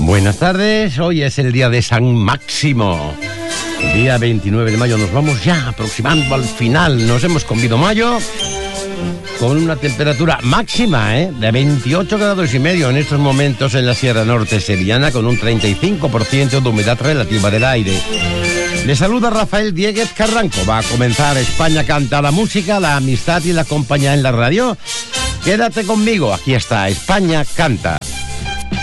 Buenas tardes, hoy es el día de San Máximo. El día 29 de mayo nos vamos ya aproximando al final. Nos hemos comido mayo con una temperatura máxima de 28 grados y medio en estos momentos en la Sierra Norte sevillana, con un 35% de humedad relativa del aire. Le saluda Rafael Dieguez Carranco. Va a comenzar España Canta, la música, la amistad y la compañía en la radio. Quédate conmigo, aquí está España Canta.